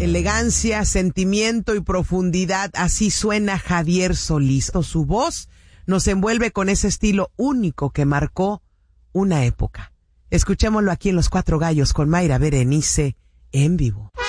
Elegancia, sentimiento y profundidad, así suena Javier Solís. Su voz nos envuelve con ese estilo único que marcó una época. Escuchémoslo aquí en Los Cuatro Gallos con Mayra Berenice en vivo.